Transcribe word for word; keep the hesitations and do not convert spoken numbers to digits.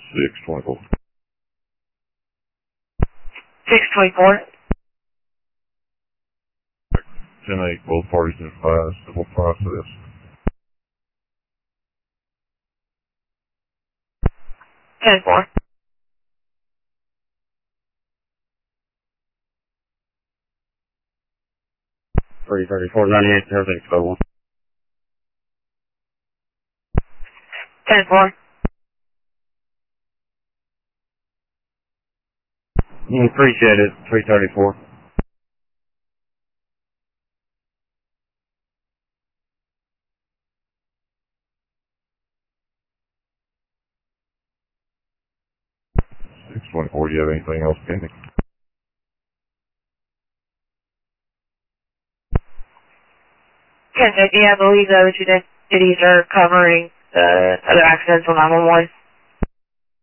six twenty-four. six twenty-four. ten eight, both parties in five, civil process. ten four. three thirty-four, ninety-eight, everything's go one. ten four. You appreciate it, three thirty-four. six twenty-four, do you have anything else pending? ten fifty, I believe those two deputies are covering the other accidents on nine one one.